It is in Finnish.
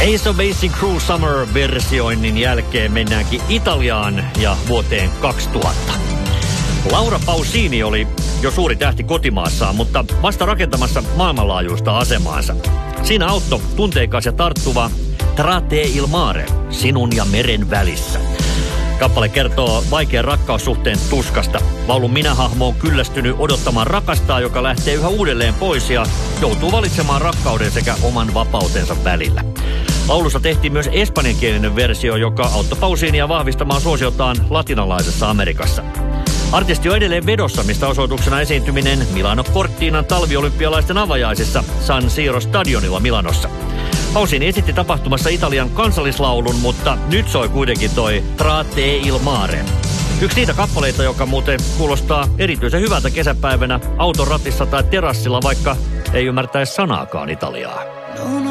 Ace of Base Cruel Summer-versioinnin jälkeen mennäänkin Italiaan ja vuoteen 2000. Laura Pausini oli jo suuri tähti kotimaassaan, mutta vasta rakentamassa maailmanlaajuista asemaansa. Siinä auttoi tunteikas ja tarttuva Tra te il mare, sinun ja meren välissä. Kappale kertoo vaikean rakkaussuhteen tuskasta. Laulun minähahmo on kyllästynyt odottamaan rakastaa, joka lähtee yhä uudelleen pois ja joutuu valitsemaan rakkauden sekä oman vapautensa välillä. Laulussa tehtiin myös espanjankielinen versio, joka auttoi Pausinia vahvistamaan suosiotaan latinalaisessa Amerikassa. Artisti on edelleen vedossa, mistä osoituksena esiintyminen Milano Cortinan talviolympialaisten avajaisissa San Siro stadionilla Milanossa. Pausini esitti tapahtumassa Italian kansallislaulun, mutta nyt soi kuitenkin toi Tra te il mare. Yksi niitä kappaleita, joka muuten kuulostaa erityisen hyvältä kesäpäivänä auton ratissa tai terassilla, vaikka ei ymmärtäisi sanaakaan italiaa.